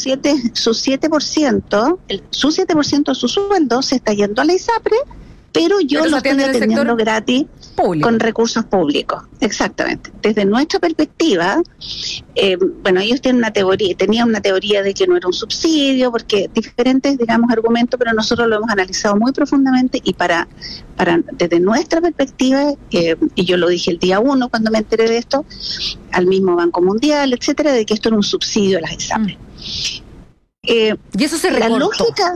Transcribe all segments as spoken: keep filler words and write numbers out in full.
siete, su siete por ciento, el, su siete por ciento de su sueldo se está yendo a la ISAPRE, pero yo pero lo estoy atendiendo gratis público, con recursos públicos. Exactamente. Desde nuestra perspectiva, eh, bueno, ellos tienen una teoría, tenían una teoría de que no era un subsidio, porque diferentes, digamos, argumentos, pero nosotros lo hemos analizado muy profundamente y para, para desde nuestra perspectiva, eh, y yo lo dije el día uno cuando me enteré de esto, al mismo Banco Mundial, etcétera, de que esto era un subsidio a las ISAPRE. Mm. Eh, y eso se recortó. La lógica...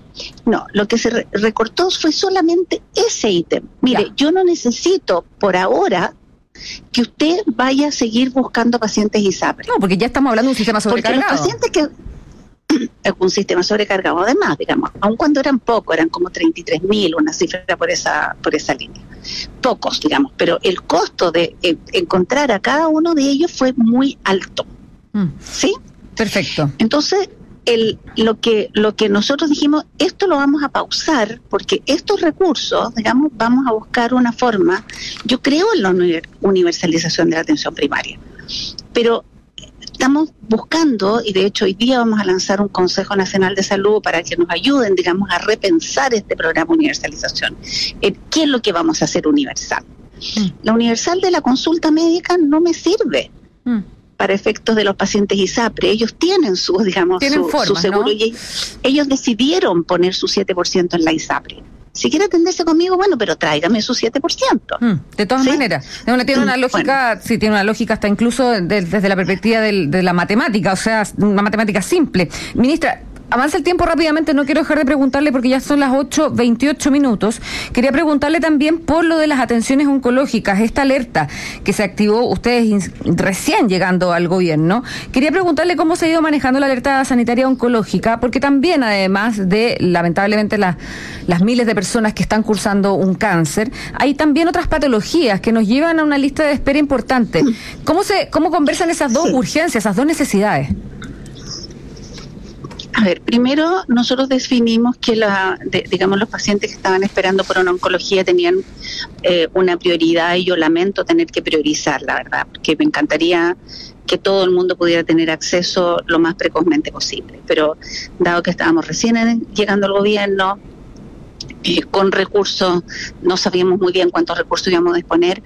No, lo que se re- recortó fue solamente ese ítem. Mire, ya. Yo no necesito por ahora que usted vaya a seguir buscando pacientes ISAPRE. No, porque ya estamos hablando de un sistema sobrecargado. Porque los pacientes que... es un sistema sobrecargado, además, digamos, aun cuando eran pocos, eran como treinta y tres mil, una cifra por esa por esa línea. Pocos, digamos, pero el costo de eh, encontrar a cada uno de ellos fue muy alto. Mm. ¿Sí? Perfecto. Entonces... El, lo que lo que nosotros dijimos, esto lo vamos a pausar porque estos recursos, digamos, vamos a buscar una forma. Yo creo en la universalización de la atención primaria, pero estamos buscando, y de hecho hoy día vamos a lanzar un Consejo Nacional de Salud para que nos ayuden, digamos, a repensar este programa de universalización. Eh, ¿Qué es lo que vamos a hacer universal? Mm. La universal de la consulta médica no me sirve. Mm. Para efectos de los pacientes ISAPRE, ellos tienen su, digamos, ¿Tienen su, formas, su seguro, ¿no? Y ellos, ellos decidieron poner su siete por ciento en la ISAPRE. Si quiere atenderse conmigo, bueno, pero tráigame su siete por ciento. Mm, de todas ¿sí? maneras. Tiene, tiene una lógica, bueno. sí, tiene una lógica hasta incluso de, desde la perspectiva del, de la matemática, o sea, una matemática simple. Ministra, avanza el tiempo rápidamente, no quiero dejar de preguntarle porque ya son las ocho veintiocho minutos. Quería preguntarle también por lo de las atenciones oncológicas, esta alerta que se activó ustedes in, recién llegando al gobierno. Quería preguntarle cómo se ha ido manejando la alerta sanitaria oncológica, porque también además de, lamentablemente, las, las miles de personas que están cursando un cáncer, hay también otras patologías que nos llevan a una lista de espera importante. ¿Cómo se, cómo conversan esas dos sí. urgencias, esas dos necesidades? A ver, primero nosotros definimos que la, de, digamos, los pacientes que estaban esperando por una oncología tenían eh, una prioridad y yo lamento tener que priorizar, la verdad, porque me encantaría que todo el mundo pudiera tener acceso lo más precozmente posible. Pero dado que estábamos recién en, llegando al gobierno, eh, con recursos, no sabíamos muy bien cuántos recursos íbamos a disponer,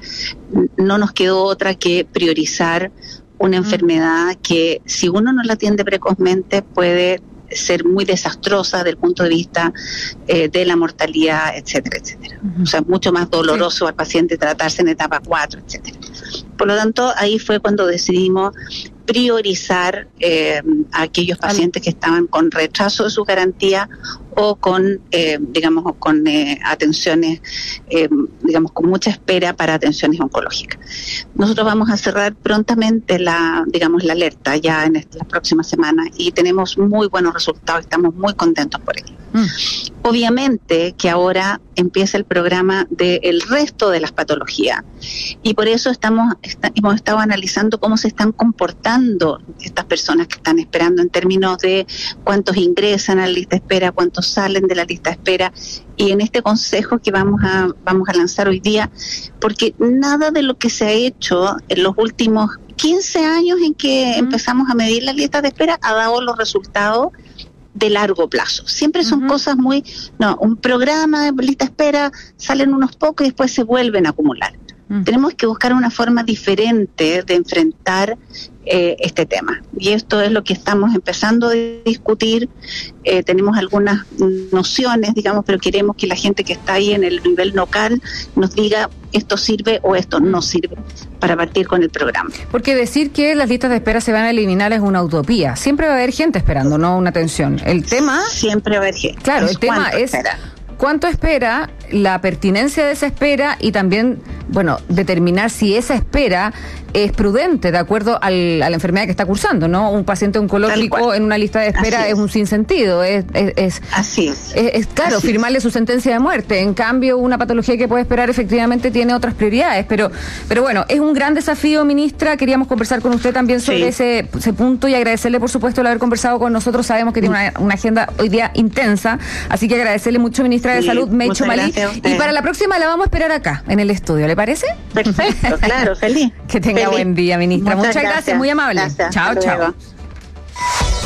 no nos quedó otra que priorizar una enfermedad que si uno no la atiende precozmente puede ser muy desastrosa desde el punto de vista eh, de la mortalidad, etcétera, etcétera. Uh-huh. O sea, mucho más doloroso sí. al paciente tratarse en etapa cuatro, etcétera. Por lo tanto, ahí fue cuando decidimos priorizar eh, a aquellos pacientes que estaban con retraso de su garantía o con, eh, digamos, con eh, atenciones, eh, digamos, con mucha espera para atenciones oncológicas. Nosotros vamos a cerrar prontamente la, digamos, la alerta ya en esta, las próximas semanas y tenemos muy buenos resultados, estamos muy contentos por ello. Mm. Obviamente que ahora empieza el programa del resto de las patologías y por eso estamos está, hemos estado analizando cómo se están comportando estas personas que están esperando en términos de cuántos ingresan a la lista de espera, cuántos salen de la lista de espera y en este consejo que vamos a vamos a lanzar hoy día, porque nada de lo que se ha hecho en los últimos quince años en que uh-huh. empezamos a medir las listas de espera ha dado los resultados de largo plazo. Siempre son uh-huh. cosas muy, no, un programa de lista de espera, salen unos pocos y después se vuelven a acumular. Uh-huh. Tenemos que buscar una forma diferente de enfrentar eh, este tema. Y esto es lo que estamos empezando a discutir. Eh, tenemos algunas nociones, digamos, pero queremos que la gente que está ahí en el nivel local nos diga esto sirve o esto no sirve para partir con el programa. Porque decir que las listas de espera se van a eliminar es una utopía. Siempre va a haber gente esperando, no una atención. El tema... Siempre va a haber gente. Claro, el tema es... Espera? ¿Cuánto espera? La pertinencia de esa espera y también, bueno, determinar si esa espera es prudente de acuerdo al, a la enfermedad que está cursando, ¿no? Un paciente oncológico en una lista de espera es. es un sinsentido, es, es, es así es. Es, es claro, Así firmarle es. su sentencia de muerte. En cambio, una patología que puede esperar efectivamente tiene otras prioridades, pero, pero bueno, es un gran desafío, ministra. Queríamos conversar con usted también sobre sí. ese, ese punto y agradecerle, por supuesto, el haber conversado con nosotros. Sabemos que tiene una, una agenda hoy día intensa, así que agradecerle mucho, ministra de sí, Salud, Mecho Malí. Y para la próxima la vamos a esperar acá, en el estudio, ¿le parece? Perfecto, claro, feliz. Que tenga feliz. buen día, ministra. Muchas, Muchas gracias. gracias, muy amable. Gracias. Chao, chao.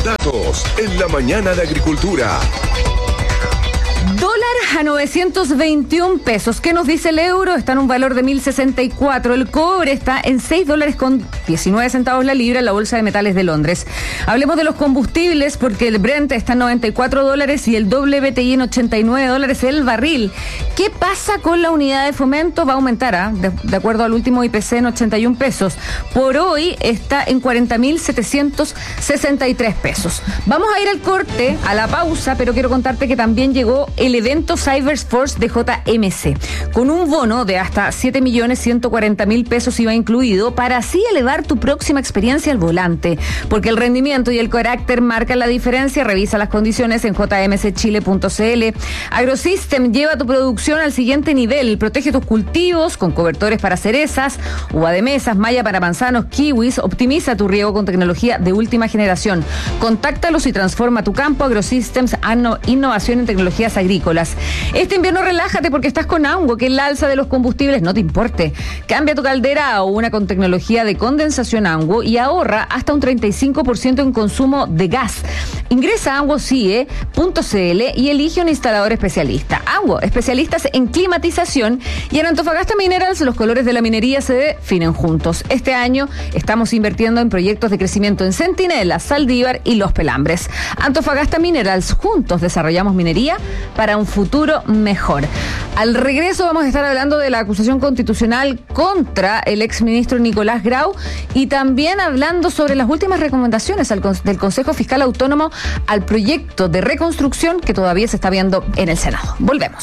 Datos en la mañana de Agricultura. Dólar a novecientos veintiún pesos. ¿Qué nos dice el euro? Está en un valor de mil sesenta y cuatro. El cobre está en seis dólares con diecinueve centavos la libra en la Bolsa de Metales de Londres. Hablemos de los combustibles porque el Brent está en noventa y cuatro dólares y el W T I en ochenta y nueve dólares el barril. ¿Qué pasa con la unidad de fomento? Va a aumentar, ¿eh? de, de acuerdo al último I P C, en ochenta y un pesos. Por hoy está en cuarenta mil setecientos sesenta y tres pesos. Vamos a ir al corte, a la pausa, pero quiero contarte que también llegó el evento Cyberforce de J M C. Con un bono de hasta siete millones ciento cuarenta mil pesos iba incluido para así elevar tu próxima experiencia al volante. Porque el rendimiento y el carácter marcan la diferencia. Revisa las condiciones en j m c chile punto c l. Agrosystem lleva tu producción al siguiente nivel. Protege tus cultivos con cobertores para cerezas, uva de mesas, malla para manzanos, kiwis. Optimiza tu riego con tecnología de última generación. Contáctalos y transforma tu campo. Agrosystems, innovación en tecnologías agrícolas. Este invierno relájate porque estás con AUNGO, que el alza de los combustibles no te importe. Cambia tu caldera a una con tecnología de condensación AUNGO y ahorra hasta un treinta y cinco por ciento en consumo de gas. Ingresa a ango c i e punto c l y elige un instalador especialista. AUNGO, especialistas en climatización, y en Antofagasta Minerals los colores de la minería se definen juntos. Este año estamos invirtiendo en proyectos de crecimiento en Centinela, Saldívar y Los Pelambres. Antofagasta Minerals, juntos desarrollamos minería para un futuro mejor. Al regreso vamos a estar hablando de la acusación constitucional contra el exministro Nicolás Grau y también hablando sobre las últimas recomendaciones al, del Consejo Fiscal Autónomo al proyecto de reconstrucción que todavía se está viendo en el Senado. Volvemos.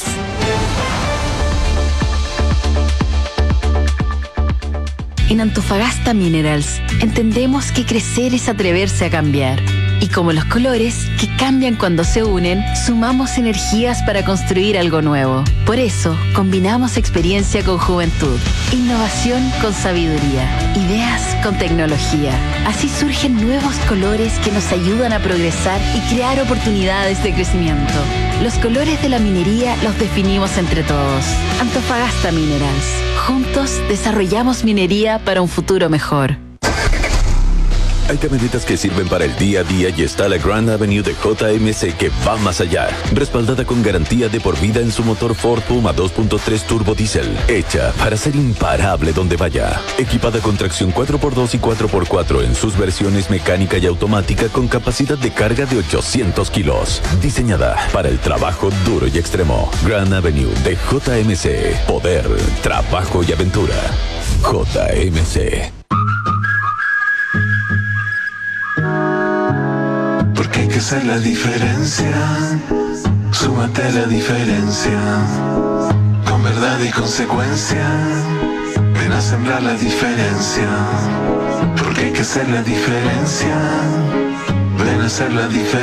En Antofagasta Minerals entendemos que crecer es atreverse a cambiar. Y como los colores, que cambian cuando se unen, sumamos energías para construir algo nuevo. Por eso, combinamos experiencia con juventud, innovación con sabiduría, ideas con tecnología. Así surgen nuevos colores que nos ayudan a progresar y crear oportunidades de crecimiento. Los colores de la minería los definimos entre todos. Antofagasta Minerals. Juntos desarrollamos minería para un futuro mejor. Hay camionetas que sirven para el día a día y está la Grand Avenue de J M C que va más allá. Respaldada con garantía de por vida en su motor Ford Puma dos punto tres Turbo Diesel. Hecha para ser imparable donde vaya. Equipada con tracción cuatro por dos y cuatro por cuatro en sus versiones mecánica y automática con capacidad de carga de ochocientos kilos. Diseñada para el trabajo duro y extremo. Grand Avenue de J M C. Poder, trabajo y aventura. J M C. Porque hay que hacer la diferencia. Súmate a la diferencia. Con verdad y consecuencia. Ven a sembrar la diferencia. Porque hay que hacer la diferencia. Ven a hacer la diferencia.